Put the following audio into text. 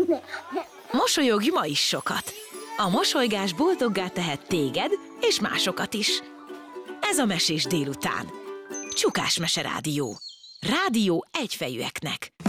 Mosolyogj ma is sokat! A mosolygás boldoggá tehet téged és másokat is. Ez a Mesés délután. Csukás Mese Rádió. Rádió egyfejűeknek.